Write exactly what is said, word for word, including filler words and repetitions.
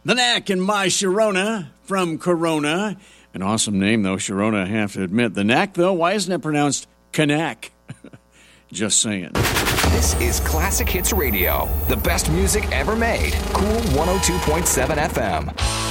The Knack and My Sharona from Corona. An awesome name, though, Sharona, I have to admit. The Knack, though, why isn't it pronounced Knack? Just saying. This is Classic Hits Radio, the best music ever made. Cool one oh two point seven F M.